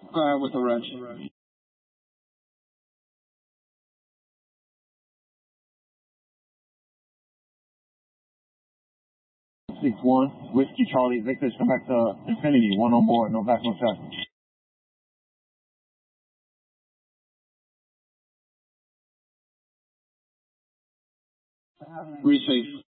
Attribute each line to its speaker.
Speaker 1: With the wrench.
Speaker 2: 6-1, Whiskey Charlie, Victor's come back to Infinity, 1 on board, no back, no check.
Speaker 1: Resafe.